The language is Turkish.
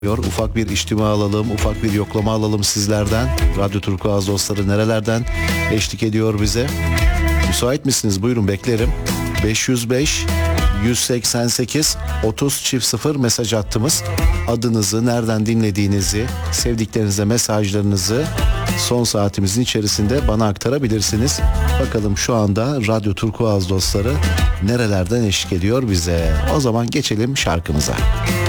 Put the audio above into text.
Ufak bir içtima alalım, ufak bir yoklama alalım sizlerden. Radyo Turkuaz dostları nerelerden eşlik ediyor bize? Müsait misiniz? Buyurun, beklerim. 505 188 30 mesaj hattımız. Adınızı, nereden dinlediğinizi, sevdiklerinize mesajlarınızı son saatimizin içerisinde bana aktarabilirsiniz. Bakalım şu anda Radyo Turkuaz dostları nerelerden eşlik ediyor bize? O zaman geçelim şarkımıza.